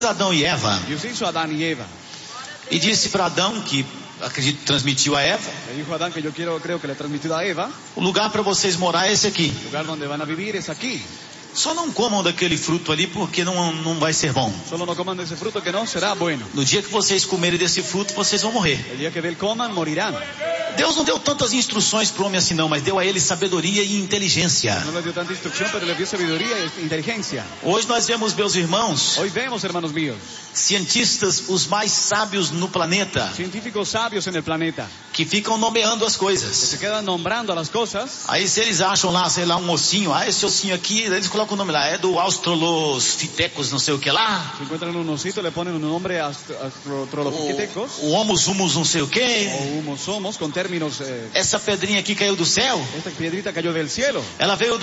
Adão e Eva, Dios hizo a Adán y Eva. e disse para Adão, que acredito transmitiu a Eva, Le dijo a Adán que creo que le he transmitido a Eva. o lugar para vocês morar é esse aqui. El lugar donde van a vivir es aquí. Só não comam daquele fruto ali, porque não vai ser bom. Solo no coman de ese fruto que no será bueno. No dia que vocês comerem desse fruto, vocês vão morrer. El día que de él coman, morirán. Deus não deu tantas instruções para o homem assim não, mas deu a ele sabedoria e inteligência. No le dio tanta instrucción, pero le dio sabiduría e inteligencia. Hoje nós vemos, meus irmãos, Hoy vemos, hermanos míos, cientistas os mais sábios no planeta, científicos sabios en el planeta que ficam nomeando as que coisas. se quedan nombrando a las cosas. Aí se eles acham lá, sei lá, um ossinho, esse ossinho aqui, eles colocam o nome lá, é do Australopithecus, não sei o que lá, Si encuentran un osito, le ponen un nombre Australopithecus o Homus humus não sei o que. o Homo somos, con términos. Essa pedrinha aqui caiu do céu, Esta piedrita cayó del cielo. ela veio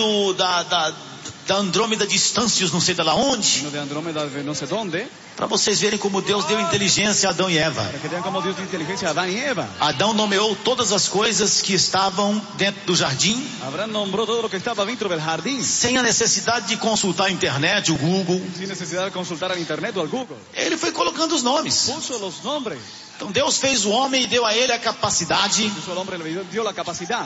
da Andrômeda Distâncios, não sei de lá onde, Vino de Andrómeda de no sé dónde. para vocês verem como Deus deu inteligência a Adão e Eva. Para que vean como Dios dio inteligencia a Adán y Eva. Adão nomeou todas as coisas que estavam dentro do jardim, Abraham nombró todo lo que estaba dentro del jardín, sem a necessidade de consultar a internet, o Google. sin necesidad de consultar al internet o al Google. Ele foi colocando os nomes. Puso los nombres. Então Deus fez o homem e deu a ele a capacidade Puso al hombre, le dio la capacidad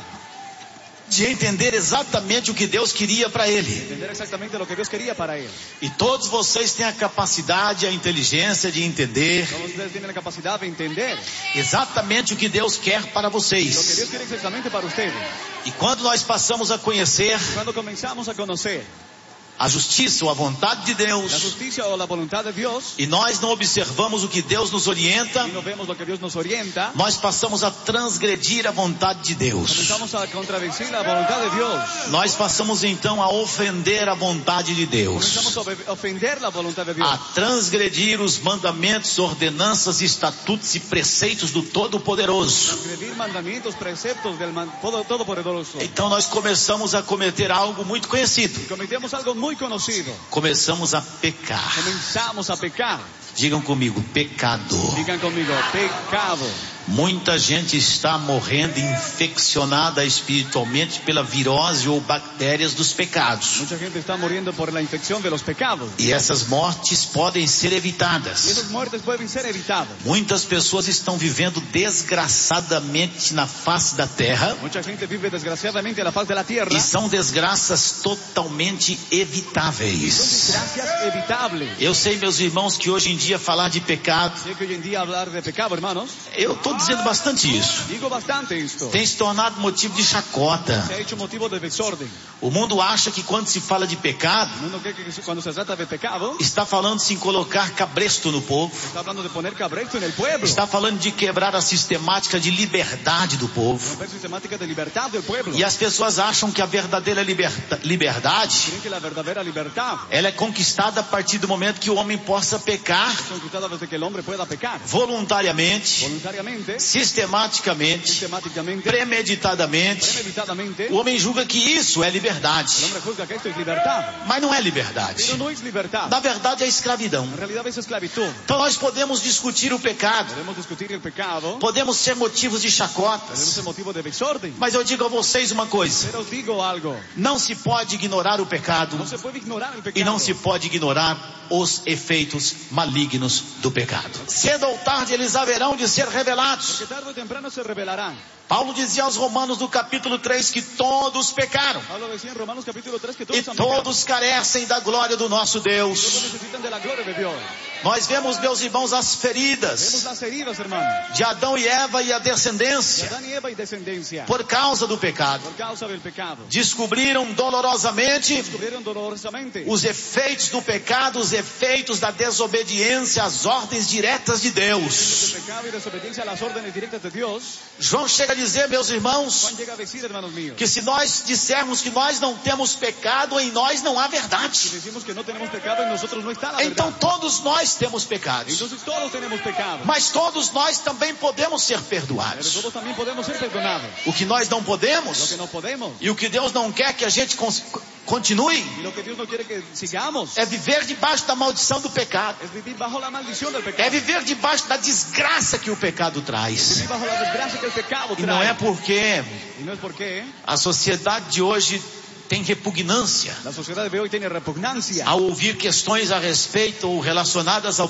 de entender exatamente o que Deus queria para de ele. entender exactamente lo que Dios quería para él. E todos vocês têm a capacidade, a inteligência de entender Todos ustedes tienen la capacidad de entender exatamente o que Deus quer para lo que vocês. Dios quiere exactamente para ustedes. E quando nós passamos a conhecer Cuando comenzamos a conocer a justiça ou a vontade de la Deus, justicia o la voluntad de Dios e nós não observamos o que Deus nos orienta, y no vemos lo que Dios nos orienta, nós passamos a transgredir a vontade de Deus. comenzamos a contradecir la voluntad de Dios. Nós passamos então a ofender a vontade de Deus, Comenzamos a ofender la voluntad de Dios. a transgredir os mandamentos, ordenanças, estatutos e preceitos do Todo-Poderoso. Transgredir mandamientos, preceptos del Todopoderoso. Então nós começamos a cometer algo muito conhecido. Cometemos algo muy conocido. Começamos a pecar. Comenzamos a pecar. Digam comigo, pecado. Digan conmigo, pecado. Muita gente está morrendo infeccionada espiritualmente pela virose ou bactérias dos pecados. Mucha gente está muriendo por la infección de los pecados. E essas mortes podem ser Y evitadas. esas muertes pueden ser evitadas. Muitas pessoas estão vivendo desgraçadamente na face da terra Mucha gente vive desgraciadamente en la faz de la tierra. e são desgraças totalmente Son evitáveis. desgracias evitables. Eu sei, meus irmãos, que hoje em dia falar de pecado, Sé que hoy en día hablar de pecado, hermanos, eu estou dizendo bastante isso, digo bastante esto. tem se tornado motivo de chacota. Se ha hecho motivo de desorden. O mundo acha que quando se fala de pecado, El mundo cree que cuando se trata de pecado, está falando-se em colocar cabresto no povo, está hablando de poner cabresto en el pueblo. está falando de quebrar a sistemática de liberdade do povo. Romper sistemática de libertad del pueblo. E as pessoas acham que a verdadeira liberdade, Creen que la verdadera libertad ela é conquistada a partir do momento que o homem possa pecar es conquistada desde que el hombre pueda pecar. voluntariamente, Voluntariamente, sistematicamente, sistemáticamente, premeditadamente. premeditadamente. O homem julga que isso é El liberdade, hombre juzga que esto es libertad. mas não é liberdade. Pero no es libertad. Na verdade é escravidão. En realidad es esclavitud. Então nós podemos discutir o pecado, Podemos discutir el pecado. podemos ser motivos de Podemos chacotas, ser motivo de desorden. mas eu digo a vocês uma coisa: Pero digo algo. não se pode ignorar o pecado No se puede ignorar el pecado. e não se pode ignorar os efeitos malignos do pecado. Cedo ou tarde eles haverão de ser revelados. Porque tarde o temprano se revelarán. Paulo dizia aos Romanos no capítulo 3 que todos pecaram Pablo decía en Romanos capítulo 3 que e todos han pecado. todos carecem da glória do nosso Todos Deus. necesitan de la gloria de Dios. Nós vemos, meus irmãos, as Vemos feridas las heridas, hermano. de Adão e Eva e a De descendência Adán y Eva y descendencia. por causa do pecado. Por causa del pecado. Descobriram dolorosamente Descubrieron dolorosamente os efeitos do pecado, os efeitos da desobediência às ordens diretas de el Deus. pecado y desobediencia a las órdenes directas de Dios. João chega a dizer, meus irmãos, Juan llega a decir, hermanos míos, que se nós dissermos que nós não temos pecado, em nós não há si verdade. decimos que no tenemos pecado en nosotros no está la verdad. Então todos nós temos pecados, Entonces todos tenemos pecado. mas todos nós também podemos ser Pero perdoados. todos también podemos ser perdonados. O que nós não Lo podemos que no podemos e o que Deus não quer que a gente continue y lo que Dios no quiere que sigamos é viver debaixo da maldição do pecado, es vivir bajo la maldición del é pecado. viver debaixo da desgraça que o pecado traz. Vivir bajo la desgracia que el pecado E não é trae. porque Y no es porque a sociedade de hoje tem repugnância la sociedad de hoy tiene repugnancia ao ouvir questões a respeito ou relacionadas ao